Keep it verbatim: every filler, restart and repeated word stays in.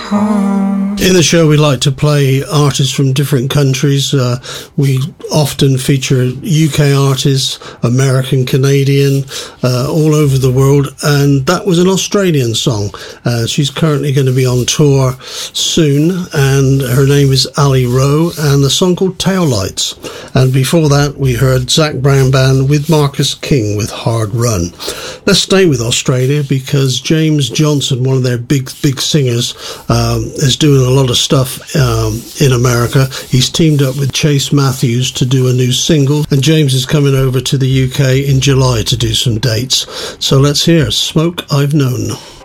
home. In the show, we like to play artists from different countries. Uh, we often feature U K artists, American, Canadian, uh, all over the world. And that was an Australian song. Uh, she's currently going to be on tour soon, and her name is Ali Rowe, and the song called Tail Lights. And before that, we heard Zac Brown Band with Marcus King with Hard Run. Let's stay with Australia, because James Johnson, one of their big, big singers, um, is doing a lot of stuff um, in America. He's teamed up with Chase Matthews to do a new single, and James is coming over to the U K in July to do some dates. So let's hear Smoke I've Known.